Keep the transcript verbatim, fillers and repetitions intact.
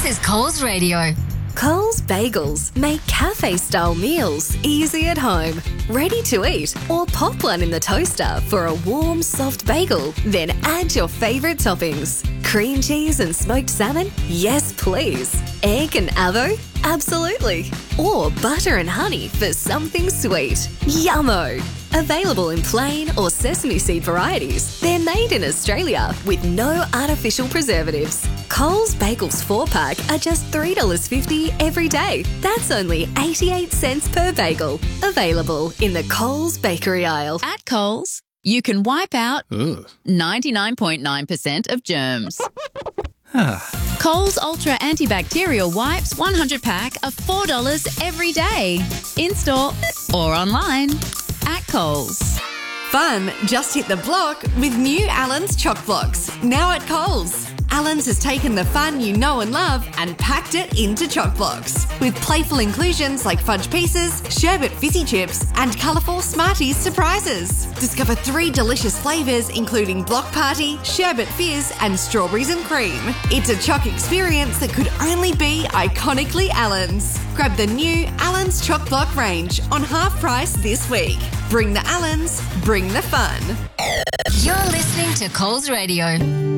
This is Coles Radio. Coles Bagels make cafe-style meals easy at home. Ready to eat or pop one in the toaster for a warm, soft bagel. Then add your favourite toppings. Cream cheese and smoked salmon? Yes, please. Egg and avo? Absolutely. Or butter and honey for something sweet. Yummo! Available in plain or sesame seed varieties. They're made in Australia with no artificial preservatives. Coles Bagels four pack are just three dollars fifty every day. That's only eighty-eight cents per bagel. Available in the Coles bakery aisle. At Coles, you can wipe out ninety-nine point nine percent of germs. Coles Ultra Antibacterial Wipes one hundred pack are four dollars every day. In-store or online at Coles. Fun just hit the block with new Allen's Choc Blocks, now at Coles. Allen's has taken the fun you know and love and packed it into Choc Blocks with playful inclusions like fudge pieces, sherbet fizzy chips and colourful Smarties surprises. Discover three delicious flavours including Block Party, Sherbet Fizz and Strawberries and Cream. It's a Choc experience that could only be iconically Allen's. Grab the new Allen's Choc Block range on half price this week. Bring the Allen's, bring the fun. You're listening to Coles Radio.